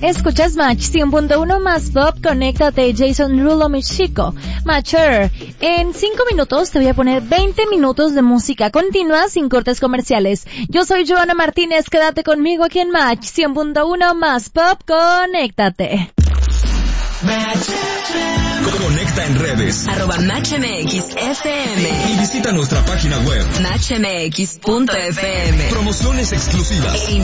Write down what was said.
Escuchas Match 100.1 más Pop, conéctate, Jason Rulo, mi chico. Matcher, en 5 minutos te voy a poner 20 minutos de música continua sin cortes comerciales. Yo soy Joana Martínez, quédate conmigo aquí en Match 100.1 más Pop, conéctate. Conecta en redes @MatchMXFM y visita nuestra página web MatchMX.fm. Promociones exclusivas E